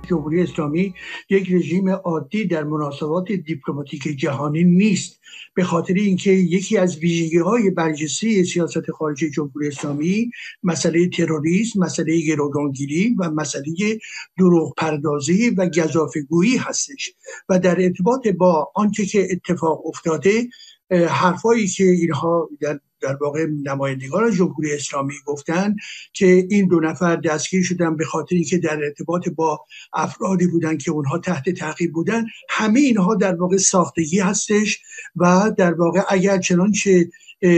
جمهوری اسلامی یک رژیم عادی در مناسبات دیپلماتیک جهانی نیست، به خاطر اینکه یکی از ویژگی‌های برجسته سیاست خارجی جمهوری اسلامی مسئله تروریسم، مسئله گروگانگیری و مسئله دروغ پردازی و گزافه‌گویی هستش و در ارتباط با آنچه که اتفاق افتاده، حرفایی که اینها در واقع نمایندگان جمهوری اسلامی گفتن که این دو نفر دستگیر شدن به خاطر اینکه در ارتباط با افرادی بودن که اونها تحت تعقیب بودن، همه اینها در واقع ساختگی هستش و در واقع اگر چنانچه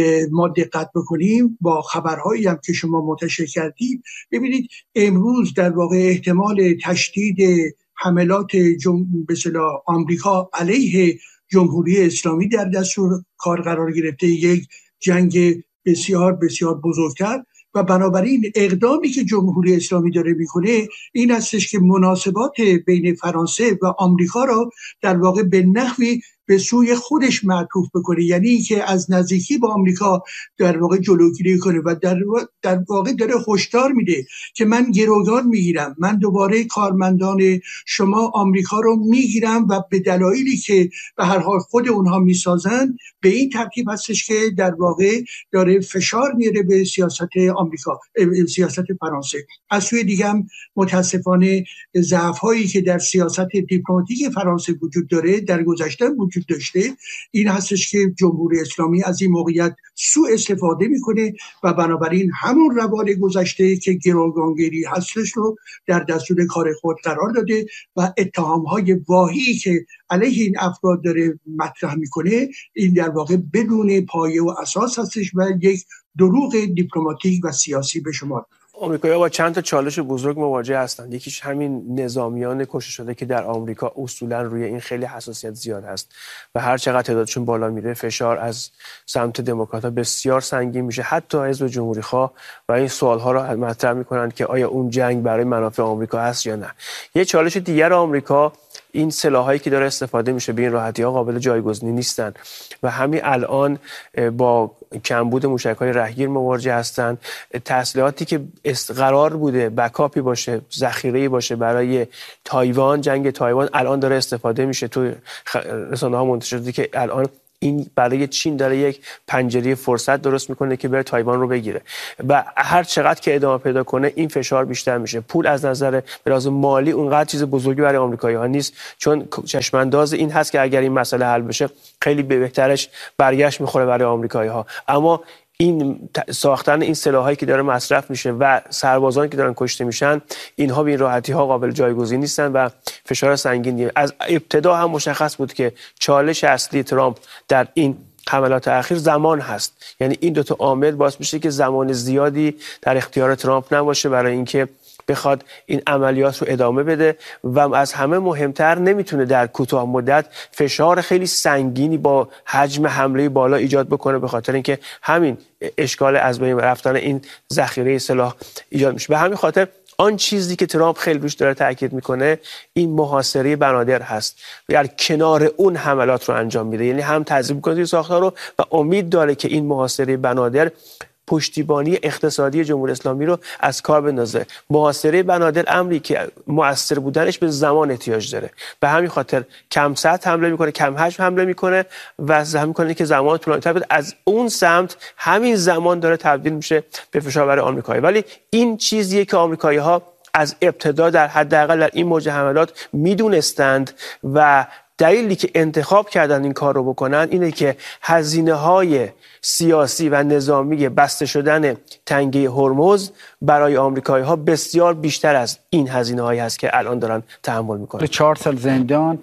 ما دقت بکنیم با خبرهایی هم که شما منتشر کردید، ببینید امروز در واقع احتمال تشدید حملات به اصطلاح آمریکا علیه جمهوری اسلامی در دستور کار قرار گرفته، یک جنگ بسیار بسیار بزرگتر و بنابراین اقدامی که جمهوری اسلامی داره میکنه این هستش که مناسبات بین فرانسه و آمریکا را در واقع به نحوی به سوی خودش معطوف بکنه، یعنی اینکه از نزدیکی با آمریکا در واقع جلوگیری کنه و در واقع داره هشدار میده که من گروگان میگیرم، من دوباره کارمندان شما آمریکا رو میگیرم و به دلایلی که به هر حال خود اونها میسازن به این ترتیب هستش که در واقع داره فشار میاره به سیاست آمریکا، سیاست فرانسه. از سوی دیگه هم متاسفانه ضعف هایی که در سیاست دیپلماتیک فرانسه وجود داره در گذشته وجود داشته، این هستش که جمهوری اسلامی از این موقعیت سوء استفاده میکنه و بنابراین همون روال گذشته که گروگانگیری هستش رو در دستور کار خود قرار داده و اتهامهای واهی که علیه این افراد داره مطرح میکنه این در واقع بدون پایه و اساس هستش و یک دروغ دیپلماتیک و سیاسی به شما. آمریکایی‌ها با چند تا چالش بزرگ مواجه هستند. یکیش همین نظامیان کشته شده که در آمریکا اصولا روی این خیلی حساسیت زیاد هست و هر چقدر تعدادشون بالا میره فشار از سمت دموکرات‌ها بسیار سنگین میشه، حتی حزب جمهوری‌خواه و این سوال‌ها رو مطرح میکنند که آیا اون جنگ برای منافع آمریکا هست یا نه. یه چالش دیگر آمریکا این سلاحایی که داره استفاده میشه به این راحتی‌ها قابل جایگزینی نیستن و همین الان با کمبود موشک‌های رهگیر مواجه هستند. تسلیحاتی که قرار بوده بکاپی باشه، ذخیره‌ای باشه برای تایوان، جنگ تایوان، الان داره استفاده میشه. تو رسانه‌ها منتشر شده که الان این برای چین داره یک پنجره فرصت درست میکنه که بره تایوان رو بگیره و هر چقدر که ادامه پیدا کنه این فشار بیشتر میشه. پول از نظر به لحاظ مالی اونقدر چیز بزرگی برای آمریکایی‌ها نیست، چون چشمانداز این هست که اگر این مسئله حل بشه خیلی بهترش برگشت میخوره برای آمریکایی‌ها. اما این ساختن این سلاحایی که داره مصرف میشه و سربازانی که دارن کشته میشن، اینها به این راحتی ها قابل جایگزین نیستن و فشار سنگینیه. از ابتدا هم مشخص بود که چالش اصلی ترامپ در این حملات اخیر زمان هست، یعنی این دو تا عامل باعث میشه که زمان زیادی در اختیار ترامپ نباشه برای اینکه بخواد این عملیات رو ادامه بده و از همه مهمتر نمیتونه در کوتاه مدت فشار خیلی سنگینی با حجم حمله بالا ایجاد بکنه، به خاطر اینکه همین اشکال از بین رفتن این ذخیره سلاح ایجاد میشه. به همین خاطر آن چیزی که ترامپ خیلی روش داره تاکید میکنه این محاصره بنادر هست و در کنار اون حملات رو انجام میده، یعنی هم تضعیف میکنه توی ساختار رو و امید داره که این محاصره بنادر پشتیبانی اقتصادی جمهوری اسلامی رو از کار بندازه. محاصره بنادر امری که مؤثر بودنش به زمان احتیاج داره، به همین خاطر کم سطح حمله میکنه، کم حجم حمله میکنه و زمین کنه که زمان طولانی‌تر بده. از اون سمت همین زمان داره تبدیل میشه به فشار برای آمریکایی، ولی این چیزیه که آمریکایی‌ها از ابتدا در حداقل در این موج حملات میدونستند و دلیلی که انتخاب کردن این کار رو بکنن اینه که هزینه‌های سیاسی و نظامی بسته شدن تنگه هرمز برای آمریکایی‌ها بسیار بیشتر از این هزینه‌هایی هست که الان دارن تحمل میکنن. 4 سال زندان،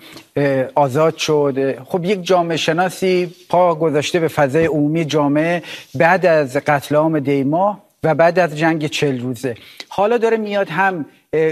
آزاد شد. خب یک جامعه شناسی پا گذاشته به فضای عمومی جامعه بعد از قتل عام دیما و بعد از جنگ 40 روزه. حالا داره میاد هم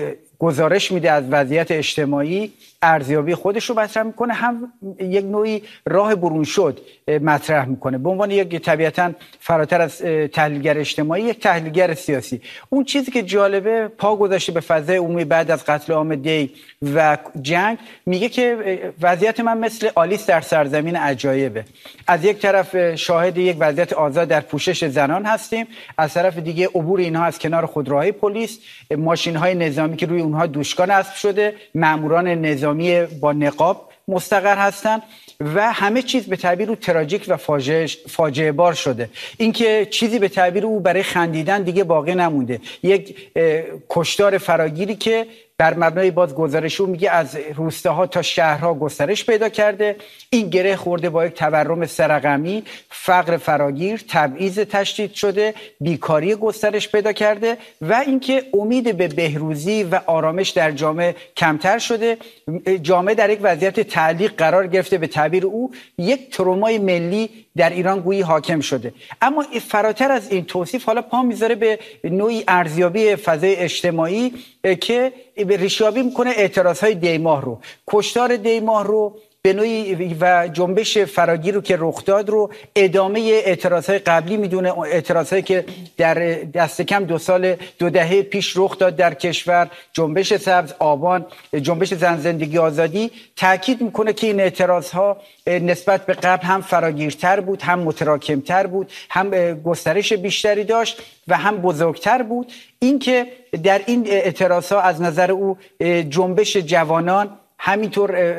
گزارش میده از وضعیت اجتماعی، ارزیابی خودش رو مطرح میکنه، هم یک نوعی راه برون شد مطرح میکنه به عنوان یک طبیعتاً فراتر از تحلیلگر اجتماعی یک تحلیلگر سیاسی. اون چیزی که جالبه پا گذاشته به فضای عمومی بعد از قتل عام دی و جنگ، میگه که وضعیت من مثل آلیس در سرزمین عجایبه. از یک طرف شاهد یک وضعیت آزاد در پوشش زنان هستیم، از طرف دیگه عبور اینها از کنار خودروهای پلیس، ماشین‌های نظامی که روی اونها دوشکان اسب شده، ماموران نظامی با نقاب مستقر هستند و همه چیز به تعبیر او تراژیک و فاجعه بار شده. اینکه چیزی به تعبیر او برای خندیدن دیگه باقی نمونده. یک کشتار فراگیری که بر مبنای باز گزارش او میگه از روستاها تا شهرها گسترش پیدا کرده. این گره خورده با یک تورم سه‌رقمی، فقر فراگیر، تبعیض تشدید شده، بیکاری گسترش پیدا کرده و اینکه امید به بهروزی و آرامش در جامعه کمتر شده. جامعه در یک وضعیت تعلیق قرار گرفته، به تعبیر او یک ترومای ملی در ایران گویی حاکم شده. اما فراتر از این توصیف حالا پا میذاره به نوعی ارزیابی فضای اجتماعی که ریشیابی میکنه اعتراضهای دیماه رو، کشتار دیماه رو به نوعی و جنبش فراگیر رو که رخ داد رو ادامه اعتراضهای قبلی میدونه، اعتراضهایی که در دست کم 2 دهه پیش رخ داد در کشور، جنبش سبز، آبان، جنبش زن زندگی آزادی. تاکید میکنه که این اعتراضها نسبت به قبل هم فراگیرتر بود، هم متراکمتر بود، هم گسترش بیشتری داشت و هم بزرگتر بود. اینکه در این اعتراضها از نظر او جنبش جوانان، همینطور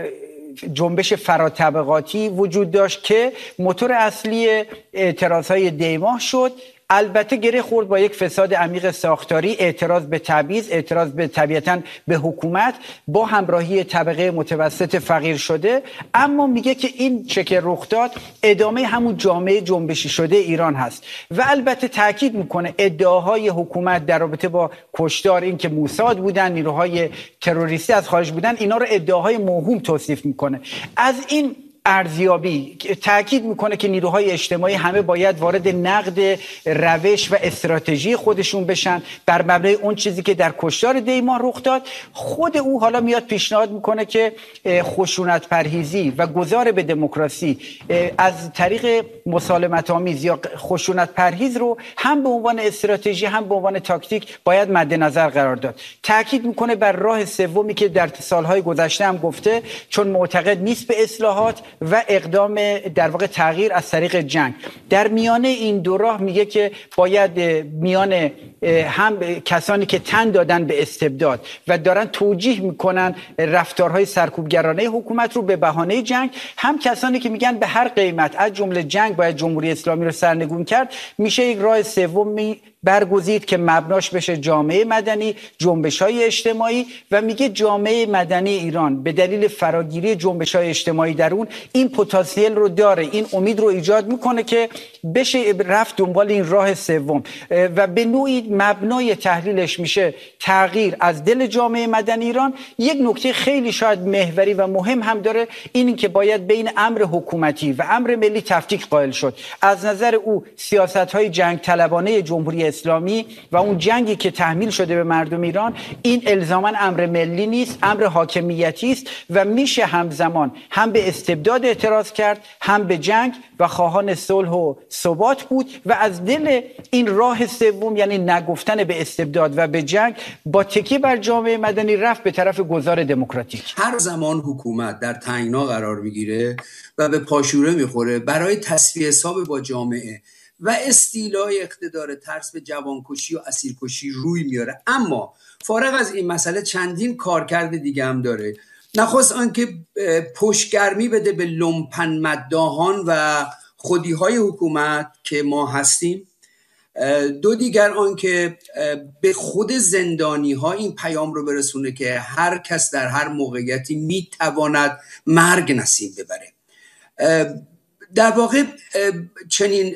جنبش فراطبقاتی وجود داشت که موتور اصلی اعتراضهای دیماه شد. البته گره خورد با یک فساد عمیق ساختاری، اعتراض به تبعیض، اعتراض به طبیعتاً به حکومت با همراهی طبقه متوسط فقیر شده. اما میگه که این چه که رخ داد ادامه همون جامعه جنبشی شده ایران هست و البته تاکید میکنه ادعاهای حکومت در رابطه با کشتار، این که موساد بودن، نیروهای تروریستی از خارج بودن، اینا رو ادعاهای موهوم توصیف میکنه. از این ارزیابی تاکید میکنه که نیروهای اجتماعی همه باید وارد نقد روش و استراتژی خودشون بشن بر مبنای اون چیزی که در کشتار دیماه رخ داد. خود او حالا میاد پیشنهاد میکنه که خشونت پرهیزی و گذار به دموکراسی از طریق مسالمت آمیز یا خشونت پرهیز رو هم به عنوان استراتژی هم به عنوان تاکتیک باید مد نظر قرار داد. تاکید میکنه بر راه سومی که در سالهای گذشته هم گفته، چون معتقد نیست به اصلاحات و اقدام در واقع تغییر از طریق جنگ. در میانه این دو راه میگه که باید میان هم کسانی که تن دادن به استبداد و دارن توجیه میکنن رفتارهای سرکوبگرانه حکومت رو به بهانه جنگ، هم کسانی که میگن به هر قیمت از جمله جنگ باید جمهوری اسلامی رو سرنگون کرد. میشه یک راه سومی برگزید که مبناش بشه جامعه مدنی، جنبش‌های اجتماعی و میگه جامعه مدنی ایران به دلیل فراگیری جنبش‌های اجتماعی در اون این پتانسیل رو داره، این امید رو ایجاد میکنه که بشه رفت دنبال این راه سوم و به نوعی مبنای تحلیلش میشه تغییر از دل جامعه مدنی ایران. یک نکته خیلی شاید محوری و مهم هم داره، این که باید بین امر حکومتی و امر ملی تفکیک قائل شد. از نظر او سیاست‌های جنگ طلبانه جمهوری اسلامی و اون جنگی که تحمیل شده به مردم ایران، این الزاماً امر ملی نیست، امر حاکمیتی است و میشه همزمان هم به استبداد اعتراض کرد، هم به جنگ و خواهان صلح و ثبات بود و از دل این راه سوم، یعنی نگفتن به استبداد و به جنگ، با تکیه بر جامعه مدنی رفت به طرف گذار دموکراتیک. هر زمان حکومت در تنگنا قرار میگیره و به پاشوره میخوره برای تسویه حساب با جامعه و استیلای اقتدار، ترس به جوانکشی و اسیرکشی روی میاره. اما فارغ از این مسئله چندین کارکرد دیگه هم داره. نخست آنکه پشتگرمی بده به لومپن مداحان و خودیهای حکومت که ما هستیم. دو دیگر آنکه به خود زندانی ها این پیام رو برسونه که هر کس در هر موقعیتی میتواند مرگ نصیب ببره. در واقع چنین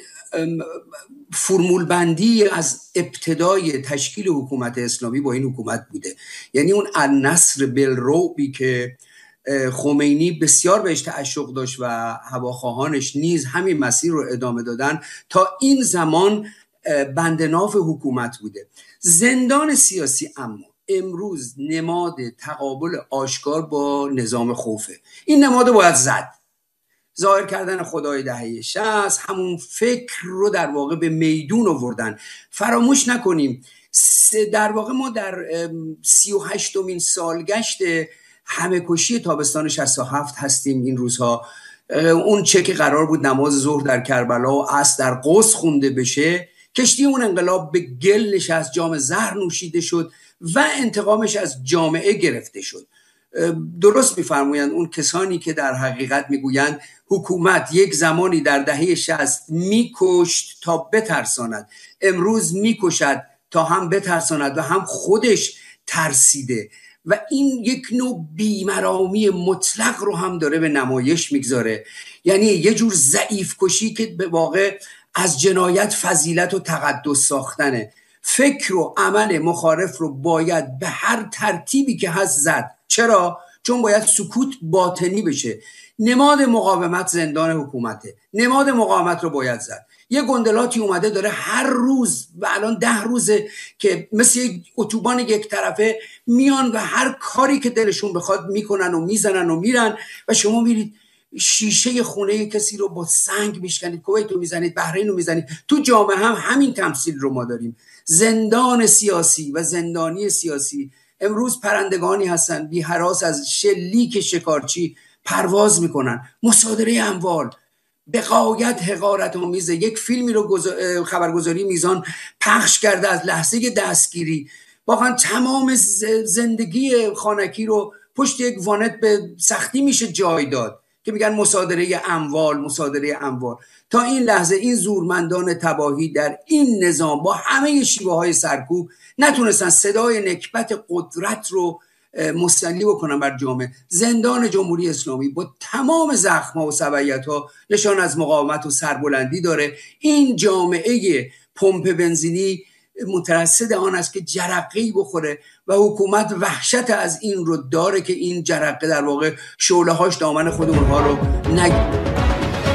فرمول بندی از ابتدای تشکیل حکومت اسلامی با این حکومت بوده، یعنی اون النصر بالرعبی که خمینی بسیار بهش تعشق داشت و هواخواهانش نیز همین مسیر رو ادامه دادن، تا این زمان بندناف حکومت بوده. زندان سیاسی اما امروز نماد تقابل آشکار با نظام خوفه. این نماد باید زد. ظاهر کردن خدای دهه 60، همون فکر رو در واقع به میدون آوردن. فراموش نکنیم در واقع ما در 38مین سالگشت همه کشی تابستان 67 هستیم این روزها. اون چه که قرار بود نماز ظهر در کربلا و عصر در قدس خونده بشه کشتی اون انقلاب به گل نشست، جام زهر نوشیده شد و انتقامش از جامعه گرفته شد. درست می‌فرمایند اون کسانی که در حقیقت میگویند حکومت یک زمانی در دهه 60 میکشت تا بترساند، امروز میکشد تا هم بترساند و هم خودش ترسیده و این یک نوع بیمرامی مطلق رو هم داره به نمایش میگذاره. یعنی یه جور ضعیف کشی که به واقع از جنایت فضیلت و تقدس ساختنه. فکر و عمل مخالف رو باید به هر ترتیبی که هست زد. چرا؟ چون باید سکوت باطنی بشه. نماد مقاومت زندان حکومته، نماد مقاومت رو باید زد. یه گندلاتی اومده داره هر روز و الان 10 روزه که مثل یک اتوبان یک طرفه میان و هر کاری که دلشون بخواد میکنن و میزنن و میرن و شما میرید شیشه خونه کسی رو با سنگ میشکنید، کویت رو میزنید، بحرین رو میزنید. تو جامعه هم همین تمثیل رو ما داریم. زندان سیاسی و زندانی سیاسی امروز پرندگانی هستن بی هراس از شلیک شکارچی پرواز میکنن. مصادره اموال به غایت حقارت آمیزه. یک فیلمی رو خبرگزاری میزان پخش کرده از لحظه دستگیری. واقعا تمام زندگی خانکی رو پشت یک وانت به سختی میشه جای داد که میگن مصادره اموال، مصادره اموال. تا این لحظه این زورمندان تباهی در این نظام با همه شیوه های سرکوب نتونستن صدای نکبت قدرت رو مستلی بکنن بر جامعه. زندان جمهوری اسلامی با تمام زخم‌ها و سبعیت‌ها نشان از مقاومت و سربلندی داره. این جامعه پمپ بنزینی مترصد آن است که جرقه‌ای بخوره و حکومت وحشت از این رو داره که این جرقه در واقع شعله‌هاش دامن خود اونها رو نگیره.